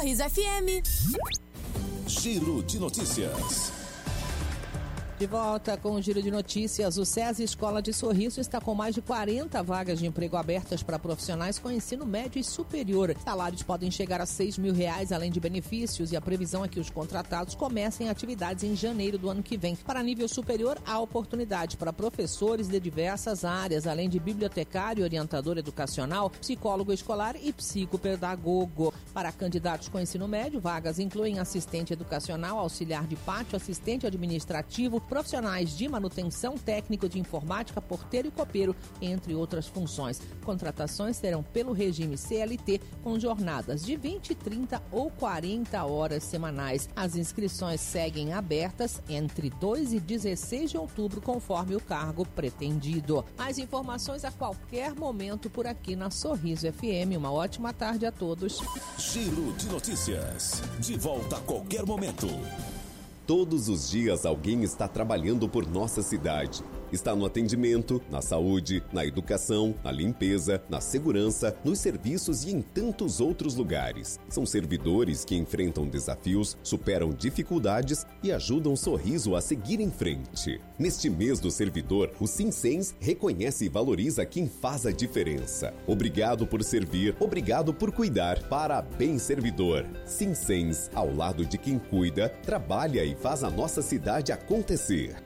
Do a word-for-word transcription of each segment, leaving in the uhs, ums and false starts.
Sorriso F M. Giro de Notícias. De volta com o Giro de Notícias, o SESI Escola de Sorriso está com mais de quarenta vagas de emprego abertas para profissionais com ensino médio e superior. Salários podem chegar a seis mil reais, além de benefícios, e a previsão é que os contratados comecem atividades em janeiro do ano que vem. Para nível superior, há oportunidade para professores de diversas áreas, além de bibliotecário, orientador educacional, psicólogo escolar e psicopedagogo. Para candidatos com ensino médio, vagas incluem assistente educacional, auxiliar de pátio, assistente administrativo, profissionais de manutenção, técnico de informática, porteiro e copeiro, entre outras funções. Contratações serão pelo regime C L T, com jornadas de vinte, trinta ou quarenta horas semanais. As inscrições seguem abertas entre dois e dezesseis de outubro, conforme o cargo pretendido. Mais informações a qualquer momento por aqui na Sorriso F M. Uma ótima tarde a todos. Giro de Notícias. De volta a qualquer momento. Todos os dias alguém está trabalhando por nossa cidade. Está no atendimento, na saúde, na educação, na limpeza, na segurança, nos serviços e em tantos outros lugares. São servidores que enfrentam desafios, superam dificuldades e ajudam o Sorriso a seguir em frente. Neste mês do servidor, o Sinsens reconhece e valoriza quem faz a diferença. Obrigado por servir, obrigado por cuidar. Parabéns, servidor. Sinsens, ao lado de quem cuida, trabalha e faz a nossa cidade acontecer.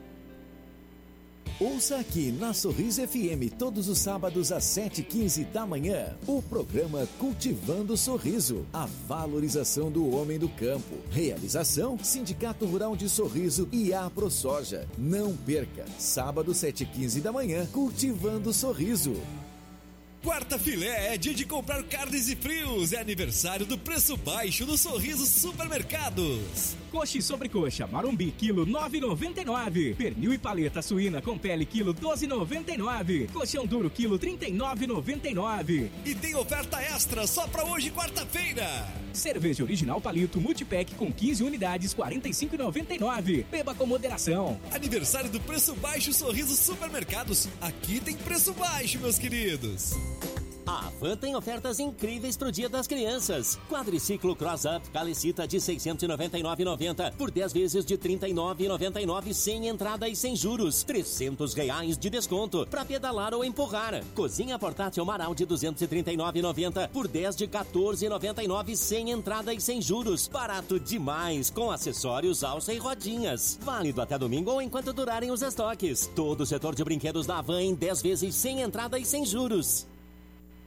Ouça aqui na Sorriso F M todos os sábados às sete e quinze da manhã o programa Cultivando Sorriso, a valorização do homem do campo. Realização Sindicato Rural de Sorriso e a ProSoja. Não perca, sábado sete e quinze da manhã, Cultivando Sorriso. Quarta Filé é dia de comprar carnes e frios. É aniversário do preço baixo do Sorriso Supermercados. Coxa e sobrecoxa, Marumbi, quilo nove reais e noventa e nove centavos. Pernil e paleta suína com pele, quilo doze reais e noventa e nove centavos. Colchão duro, quilo trinta e nove reais e noventa e nove centavos. E tem oferta extra só pra hoje, quarta-feira. Cerveja original Palito Multipack com quinze unidades, quarenta e cinco reais e noventa e nove centavos. Beba com moderação. Aniversário do preço baixo Sorriso Supermercados. Aqui tem preço baixo, meus queridos. A Havan tem ofertas incríveis pro Dia das Crianças. Quadriciclo Cross Up Calecita de seiscentos e noventa e nove reais e noventa centavos por dez vezes de trinta e nove reais e noventa e nove centavos sem entrada e sem juros. trezentos reais de desconto para pedalar ou empurrar. Cozinha portátil Marau de duzentos e trinta e nove reais e noventa centavos por dez de quatorze reais e noventa e nove centavos sem entrada e sem juros. Barato demais, com acessórios, alça e rodinhas. Válido até domingo ou enquanto durarem os estoques. Todo o setor de brinquedos da Havan em dez vezes sem entrada e sem juros.